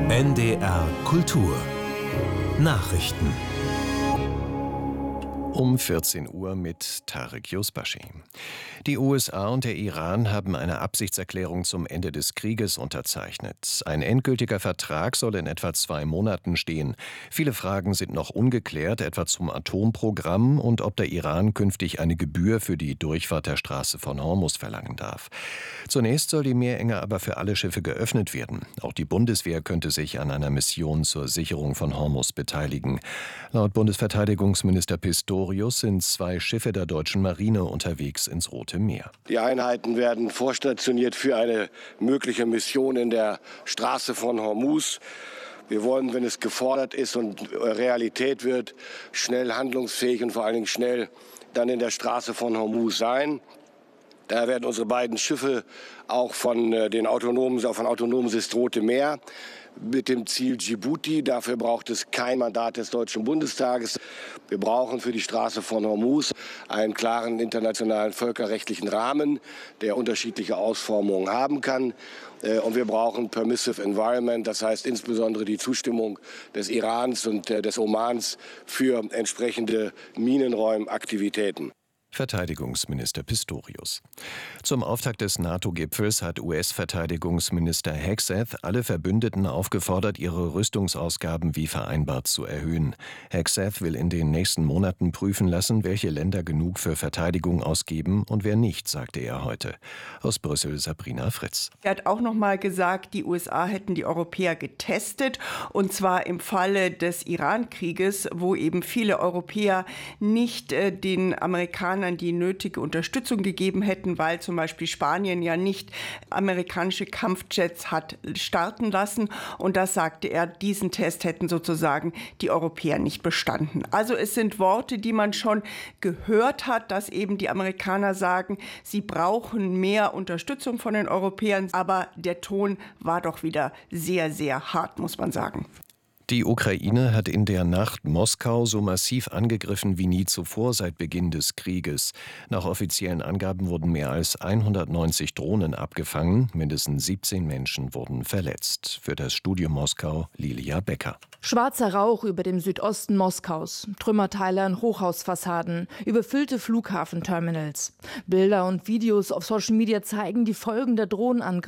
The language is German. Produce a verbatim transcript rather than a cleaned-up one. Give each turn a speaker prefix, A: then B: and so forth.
A: N D R Kultur Nachrichten
B: Um vierzehn Uhr mit Tarek Yusbashi. Die U S A und der Iran haben eine Absichtserklärung zum Ende des Krieges unterzeichnet. Ein endgültiger Vertrag soll in etwa zwei Monaten stehen. Viele Fragen sind noch ungeklärt, etwa zum Atomprogramm und ob der Iran künftig eine Gebühr für die Durchfahrt der Straße von Hormuz verlangen darf. Zunächst soll die Meerenge aber für alle Schiffe geöffnet werden. Auch die Bundeswehr könnte sich an einer Mission zur Sicherung von Hormuz beteiligen. Laut Bundesverteidigungsminister Pistorius sind zwei Schiffe der deutschen Marine unterwegs ins Rote Meer.
C: Die Einheiten werden vorstationiert für eine mögliche Mission in der Straße von Hormuz. Wir wollen, wenn es gefordert ist und Realität wird, schnell handlungsfähig und vor allen Dingen schnell dann in der Straße von Hormuz sein. Daher werden unsere beiden Schiffe auch von den autonomen, von autonomen System Rote Meer mit dem Ziel Djibouti. Dafür braucht es kein Mandat des Deutschen Bundestages. Wir brauchen für die Straße von Hormuz einen klaren internationalen völkerrechtlichen Rahmen, der unterschiedliche Ausformungen haben kann. Und wir brauchen Permissive Environment, das heißt insbesondere die Zustimmung des Irans und des Omans für entsprechende Minenräumaktivitäten.
B: Verteidigungsminister Pistorius. Zum Auftakt des NATO-Gipfels hat U S-Verteidigungsminister Hegseth alle Verbündeten aufgefordert, ihre Rüstungsausgaben wie vereinbart zu erhöhen. Hegseth will in den nächsten Monaten prüfen lassen, welche Länder genug für Verteidigung ausgeben und wer nicht, sagte er heute. Aus Brüssel Sabrina Fritz.
D: Er hat auch noch mal gesagt, die U S A hätten die Europäer getestet, und zwar im Falle des Iran-Krieges, wo eben viele Europäer nicht äh, den Amerikanern die nötige Unterstützung gegeben hätten, weil zum Beispiel Spanien ja nicht amerikanische Kampfjets hat starten lassen. Und das sagte er, diesen Test hätten sozusagen die Europäer nicht bestanden. Also es sind Worte, die man schon gehört hat, dass eben die Amerikaner sagen, sie brauchen mehr Unterstützung von den Europäern. Aber der Ton war doch wieder sehr, sehr hart, muss man sagen.
B: Die Ukraine hat in der Nacht Moskau so massiv angegriffen wie nie zuvor seit Beginn des Krieges. Nach offiziellen Angaben wurden mehr als hundertneunzig Drohnen abgefangen. Mindestens siebzehn Menschen wurden verletzt. Für das Studio Moskau Lilia Becker.
E: Schwarzer Rauch über dem Südosten Moskaus, Trümmerteile an Hochhausfassaden, überfüllte Flughafenterminals. Bilder und Videos auf Social Media zeigen die Folgen der Drohnenangriffe